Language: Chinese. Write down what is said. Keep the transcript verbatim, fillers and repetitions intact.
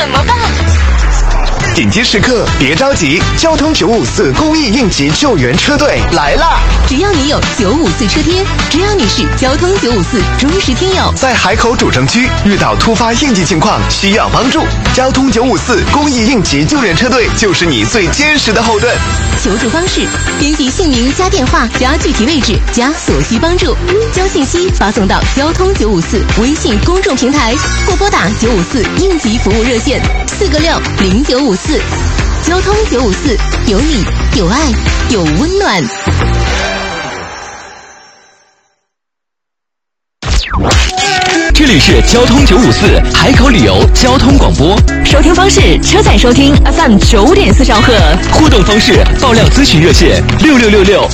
怎么办？ 紧急时刻别着急，交通九五四公益应急救援车队来啦！ 只要你有九五四车贴，只要你是交通九五四忠实听友， 在海口主城区遇到突发应急情况需要帮助，交通九五四公益应急救援车队就是你最坚实的后盾。 求助方式：编辑姓名加电话加具体位置加所需帮助，将信息发送到交通九五四微信公众平台，或拨打九五四应急服务热线四个六零九五四。交通九五四，有你，有爱，有温暖。 这里是交通九五四海口旅游交通广播， 收听方式：车载收听 F M 九点四兆赫， 互动方式：爆料咨询热线六六六六